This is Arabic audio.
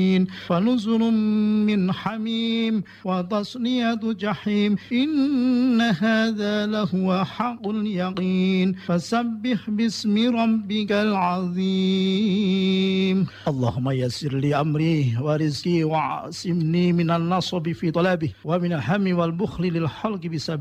فنزل من حميم وتصلية جحيم إن هذا لهو حق اليقين فسبح باسم ربك العظيم. اللهم يسر لي أمري ورزقي وعاصمني من النصب في طلبه ومن الهم والبخل للحلق بسبب